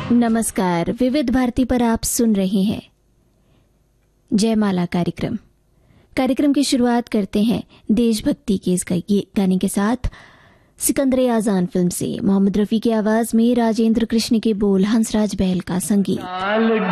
नमस्कार, विविध भारती पर आप सुन रहे हैं जयमाला कार्यक्रम की शुरुआत करते हैं देशभक्ति के इस गाने के साथ। सिकंदर आजान फिल्म से मोहम्मद रफी की आवाज में राजेंद्र कृष्ण के बोल, हंसराज बहल का संगीत।